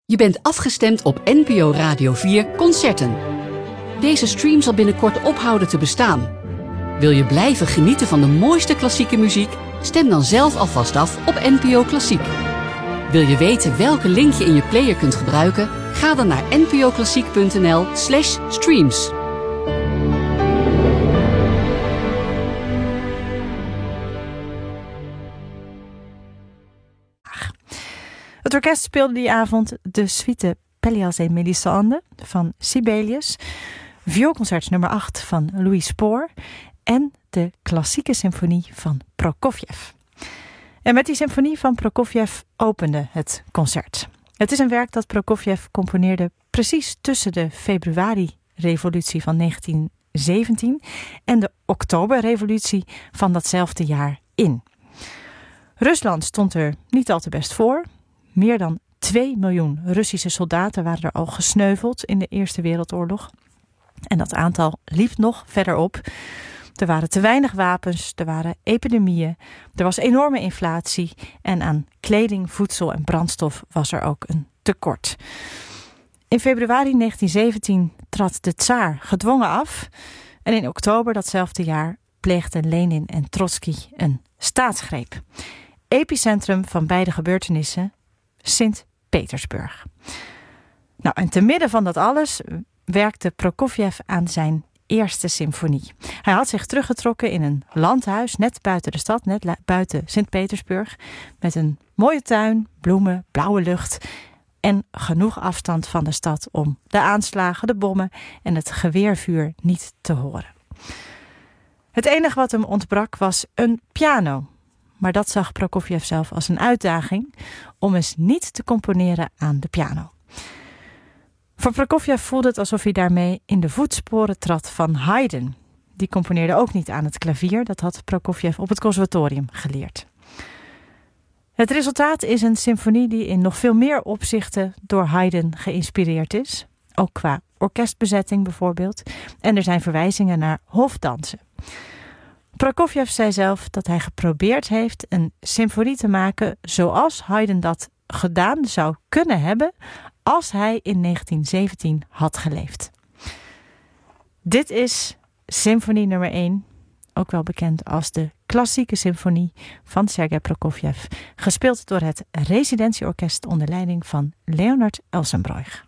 Je bent afgestemd op NPO Radio 4 Concerten. Deze stream zal binnenkort ophouden te bestaan. Wil je blijven genieten van de mooiste klassieke muziek? Stem dan zelf alvast af op NPO Klassiek. Wil je weten welke link je in je player kunt gebruiken? Ga dan naar npoklassiek.nl/streams. Het orkest speelde die avond de suite Pelléas et Mélisande van Sibelius, vioolconcert nummer 8 van Louis Spohr en de klassieke symfonie van Prokofjev. En met die symfonie van Prokofjev opende het concert. Het is een werk dat Prokofjev componeerde precies tussen de februari-revolutie van 1917 en de oktoberrevolutie van datzelfde jaar in. Rusland stond er niet al te best voor. Meer dan 2 miljoen Russische soldaten waren er al gesneuveld in de Eerste Wereldoorlog. En dat aantal liep nog verder op. Er waren te weinig wapens, er waren epidemieën, er was enorme inflatie en aan kleding, voedsel en brandstof was er ook een tekort. In februari 1917 trad de tsaar gedwongen af en in oktober datzelfde jaar pleegden Lenin en Trotsky een staatsgreep. Epicentrum van beide gebeurtenissen, Sint-Petersburg. Nou, en te midden van dat alles werkte Prokofjev aan zijn eerste symfonie. Hij had zich teruggetrokken in een landhuis net buiten de stad, net buiten Sint-Petersburg, met een mooie tuin, bloemen, blauwe lucht en genoeg afstand van de stad om de aanslagen, de bommen en het geweervuur niet te horen. Het enige wat hem ontbrak was een piano. Maar dat zag Prokofjev zelf als een uitdaging om eens niet te componeren aan de piano. Voor Prokofjev voelde het alsof hij daarmee in de voetsporen trad van Haydn. Die componeerde ook niet aan het klavier, dat had Prokofjev op het conservatorium geleerd. Het resultaat is een symfonie die in nog veel meer opzichten door Haydn geïnspireerd is. Ook qua orkestbezetting bijvoorbeeld. En er zijn verwijzingen naar hofdansen. Prokofjev zei zelf dat hij geprobeerd heeft een symfonie te maken zoals Haydn dat gedaan zou kunnen hebben als hij in 1917 had geleefd. Dit is symfonie nummer 1, ook wel bekend als de klassieke symfonie van Sergei Prokofjev, gespeeld door het residentieorkest onder leiding van Leonard Elsenbroich.